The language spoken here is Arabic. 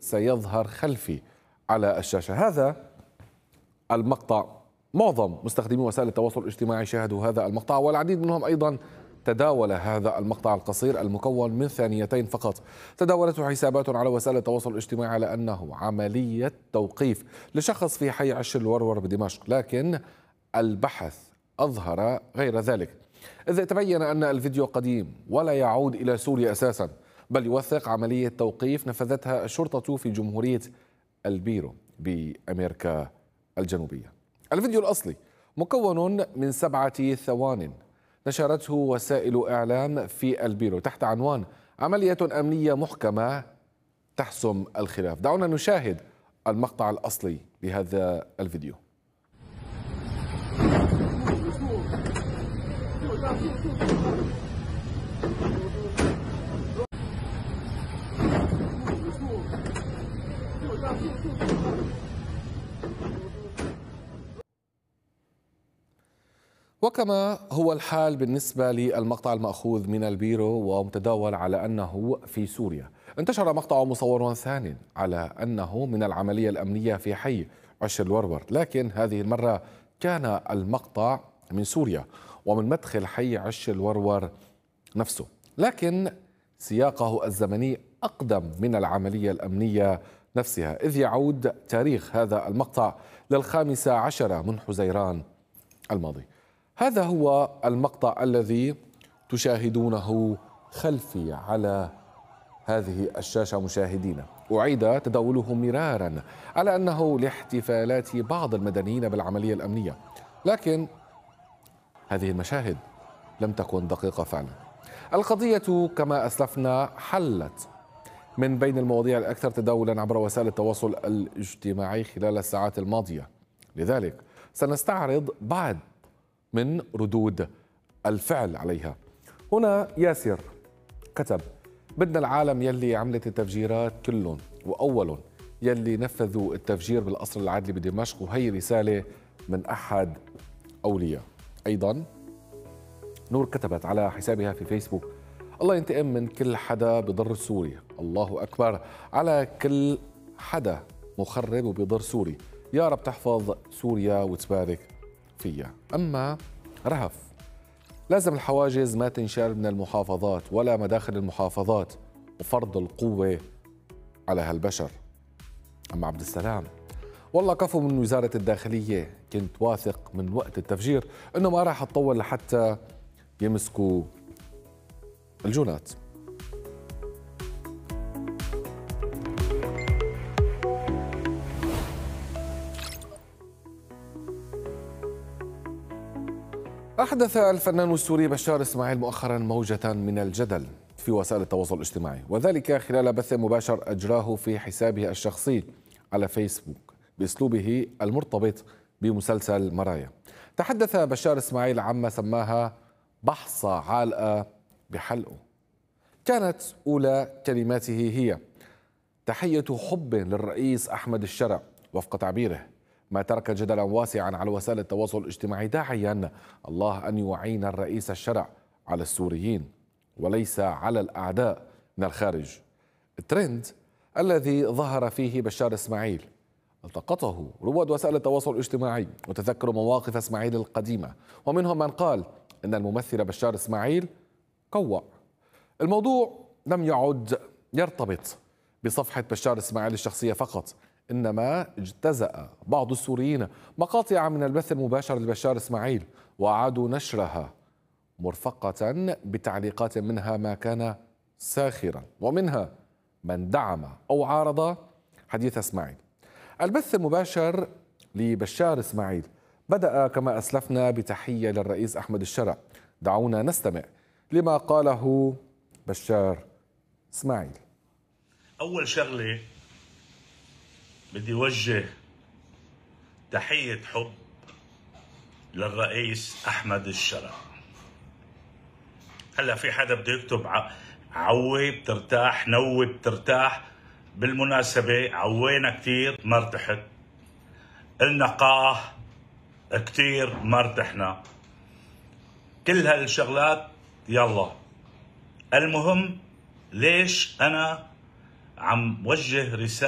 سيظهر خلفي على الشاشة. هذا المقطع معظم مستخدمي وسائل التواصل الاجتماعي شاهدوا هذا المقطع، والعديد منهم أيضا تداول هذا المقطع القصير المكون من ثانيتين فقط. تداولته حسابات على وسائل التواصل الاجتماعي على أنه عملية توقيف لشخص في حي عش الورور بدمشق، لكن البحث أظهر غير ذلك، إذ تبين أن الفيديو قديم ولا يعود إلى سوريا أساسا، بل يوثق عملية توقيف نفذتها الشرطة في جمهورية البيرو بأمريكا الجنوبية. الفيديو الأصلي مكون من 7 ثوان نشرته وسائل إعلام في البيرو تحت عنوان عملية أمنية محكمة تحسم الخلاف. دعونا نشاهد المقطع الأصلي لهذا الفيديو. وكما هو الحال بالنسبة للمقطع المأخوذ من البيرو ومتداول على أنه في سوريا، انتشر مقطع مصور ثاني على أنه من العملية الأمنية في حي عش الورور، لكن هذه المرة كان المقطع من سوريا ومن مدخل حي عش الورور نفسه، لكن سياقه الزمني أقدم من العملية الأمنية نفسها، إذ يعود تاريخ هذا المقطع لل15 من حزيران الماضي. هذا هو المقطع الذي تشاهدونه خلفي على هذه الشاشة مشاهدينا. أعيد تداوله مرارا على أنه لاحتفالات بعض المدنيين بالعملية الأمنية، لكن هذه المشاهد لم تكن دقيقة فعلا. القضية كما أسلفنا حلت من بين المواضيع الأكثر تداولا عبر وسائل التواصل الاجتماعي خلال الساعات الماضية، لذلك سنستعرض بعض من ردود الفعل عليها. هنا ياسر كتب: بدنا العالم يلي عملت التفجيرات كلهم وأول يلي نفذوا التفجير بالقصر العدلي بدمشق، وهي رسالة من أحد أولياء. أيضا نور كتبت على حسابها في فيسبوك: الله ينتقم من كل حدا بضر سوريا، الله أكبر على كل حدا مخرب وبضر سوري، يا رب تحفظ سوريا وتبارك فيها. أما رهف: لازم الحواجز ما تنشال من المحافظات ولا مداخل المحافظات وفرض القوة على هالبشر. أما عبد السلام: والله كفو من وزارة الداخلية، كنت واثق من وقت التفجير إنه ما راح تطول لحتى يمسكوا الجونات. أحدث الفنان السوري بشار إسماعيل مؤخرا موجة من الجدل في وسائل التواصل الاجتماعي، وذلك خلال بث مباشر أجراه في حسابه الشخصي على فيسبوك بأسلوبه المرتبط بمسلسل مرايا. تحدث بشار إسماعيل عما سماها بحصة عالقة بحلقه. كانت أولى كلماته هي: تحية حب للرئيس أحمد الشرع، وفق تعبيره، ما ترك جدلا واسعا على وسائل التواصل الاجتماعي، داعيا الله أن يعين الرئيس الشرع على السوريين وليس على الأعداء من الخارج. الترند الذي ظهر فيه بشار إسماعيل التقطه رواد وسائل التواصل الاجتماعي وتذكروا مواقف إسماعيل القديمة، ومنهم من قال إن الممثل بشار إسماعيل قوّع. الموضوع لم يعد يرتبط بصفحة بشار إسماعيل الشخصية فقط، إنما اجتزأ بعض السوريين مقاطع من البث المباشر لبشار إسماعيل وأعادوا نشرها مرفقة بتعليقات منها ما كان ساخرا، ومنها من دعم أو عارض حديث إسماعيل. البث المباشر لبشار إسماعيل بدأ كما أسلفنا بتحية للرئيس أحمد الشرع. دعونا نستمع لما قاله بشار إسماعيل. أول شغلة بدي وجه تحية حب للرئيس أحمد الشرع. هلا في حدا بده يكتب عوي بترتاح، نوي بترتاح. بالمناسبة عوينا كتير ما ارتحت، قلنا قاه كتير ما ارتحنا، كل هالشغلات يلا. المهم ليش أنا عم وجه رسالة